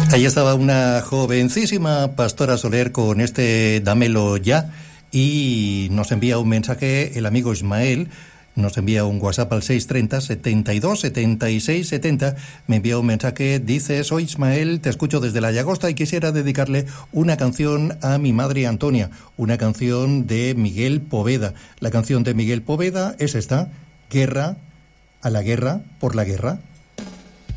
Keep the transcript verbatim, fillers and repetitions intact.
Ahí estaba una jovencísima Pastora Soler con este Dámelo Ya, y nos envía un mensaje el amigo Ismael. Nos envía un WhatsApp al seis treinta, setenta y dos, setenta y seis, setenta. Me envía un mensaje, dice: soy Ismael, te escucho desde la Llagosta y quisiera dedicarle una canción a mi madre Antonia, una canción de Miguel Poveda. La canción de Miguel Poveda es esta: Guerra a la guerra por la guerra.